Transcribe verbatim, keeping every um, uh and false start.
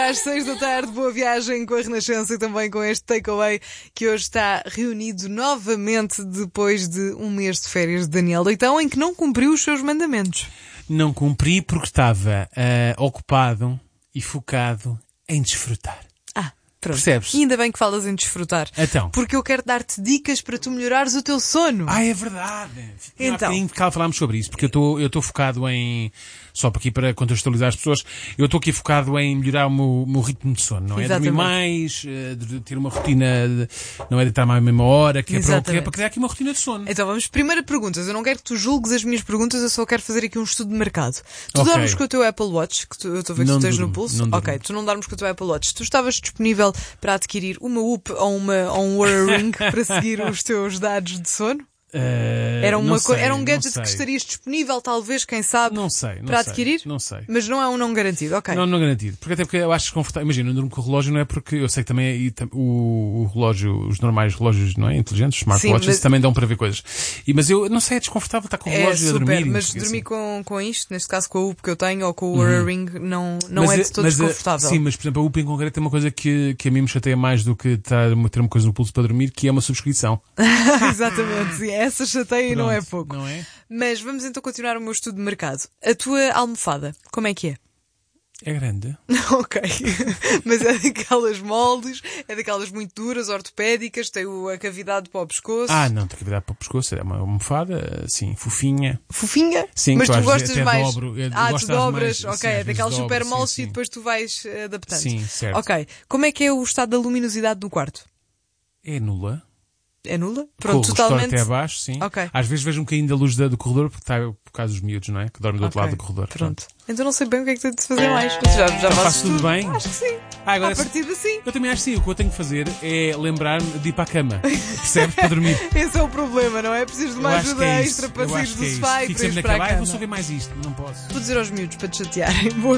às seis da tarde. Boa viagem com a Renascença e também com este takeaway que hoje está reunido novamente depois de um mês de férias de Daniel Leitão, em que não cumpriu os seus mandamentos. Não cumpri porque estava uh, ocupado e focado em desfrutar. Ah, pronto. Percebes? E ainda bem que falas em desfrutar. Então. Porque eu quero dar-te dicas para tu melhorares o teu sono. Ah, é verdade. Então. Há bocadinho falámos sobre isso, porque eu estou eu estou focado em... Só para aqui para contextualizar as pessoas, eu estou aqui focado em melhorar o meu, o meu ritmo de sono, não é? Exatamente. Dormir mais, de ter uma rotina, de, não é deitar-me à mesma hora, que é, para, que é para criar aqui uma rotina de sono. Então vamos, primeira perguntas. Eu não quero que tu julgues as minhas perguntas, eu só quero fazer aqui um estudo de mercado. Tu Ok. dormes com o teu Apple Watch, que tu, eu estou a ver que Não tu tens durmo, no pulso? não durmo. Ok, tu não dormes com o teu Apple Watch. Tu estavas disponível para adquirir uma U P ou, uma, ou um Oura Ring para seguir os teus dados de sono? Uh, Era, uma não co- sei, era um não gadget sei. que estarias disponível, talvez, quem sabe, Não sei, não para sei, adquirir? Não sei. Mas não é um não garantido, ok. Não, não garantido. Porque até porque eu acho desconfortável. Imagina, eu não durmo com o relógio, não é porque eu sei que também é, e tam- o, o relógio, os normais relógios, não é? Inteligentes, smartwatches, Sim, mas- também dão para ver coisas. E, mas eu não sei, é desconfortável estar com o É relógio a super, dormir. e mas não sei, dormir assim. com, com isto, neste caso com a U P que eu tenho ou com o Oura Ring, não, não Mas é a- de todo mas a- desconfortável. Sim, mas por exemplo, a U P em concreto é uma coisa que, que a mim me chateia mais do que estar, ter uma coisa no pulso para dormir, que é uma subscrição. Exatamente, sim. Essa chateia e não é Pronto, pouco. Não é? Mas vamos então continuar o meu estudo de mercado. A tua almofada, como é que é? É grande. Ok. Mas é daquelas moldes, é daquelas muito duras, ortopédicas, tem o- a cavidade para o pescoço. Ah, não, tem que virar para o pescoço. É uma almofada, assim, fofinha. Fofinha? Sim, mas que eu tu às vezes gostas até mais. dobro, eu ah, gosto tu às dobras, mais- ok, sim, é às vezes daquelas dobro, super sim, moldes sim. e depois tu vais eh, adaptando. Sim, certo. Ok. Como é que é o estado da luminosidade do quarto? É nula. É nula? Com Pronto, o totalmente. restore até abaixo, sim. Ok. Às vezes vejo um bocadinho da luz da- do corredor, porque está por causa dos miúdos, não é? Que dormem do outro Ok, lado do corredor. Pronto. Então não sei bem o que é que tenho de fazer mais. Mas já, já Então faço faço tudo bem? Acho que sim. Ah, agora A partir sim. Eu também acho que sim. O que eu tenho que fazer é lembrar-me de ir para a cama. Percebes? Para dormir. Esse é o problema, não é? Preciso de uma Eu acho que ajuda é extra isso. para Eu sair acho do que é isso. sofá e Fico para ir sempre para a naquela, "Ai, cama. vou só ver mais isto. Não posso. Vou dizer aos miúdos para te chatearem. Boa